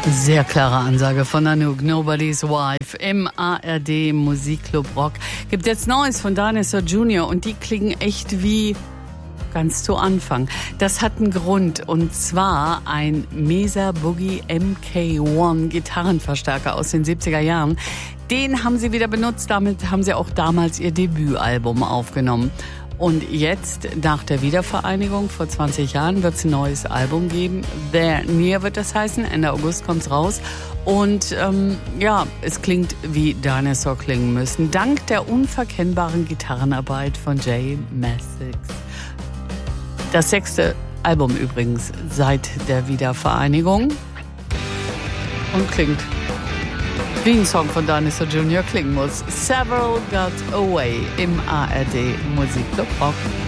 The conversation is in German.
Sehr klare Ansage von Anouk, Nobody's Wife im ARD Musikclub Rock. Gibt jetzt Neues von Dinosaur Jr. und die klingen echt wie ganz zu Anfang. Das hat einen Grund und zwar ein Mesa Boogie MK1 Gitarrenverstärker aus den 70er Jahren. Den haben sie wieder benutzt, damit haben sie auch damals ihr Debütalbum aufgenommen. Und jetzt, nach der Wiedervereinigung vor 20 Jahren, wird es ein neues Album geben. There Near wird das heißen. Ende August kommt's raus. Und es klingt wie Dinosaur klingen müssen. Dank der unverkennbaren Gitarrenarbeit von Jay Massix. Das 6. Album übrigens seit der Wiedervereinigung. Und klingt wie ein Song von Dinosaur Jr. klingen muss. Several Got Away im ARD Musikclub Rock.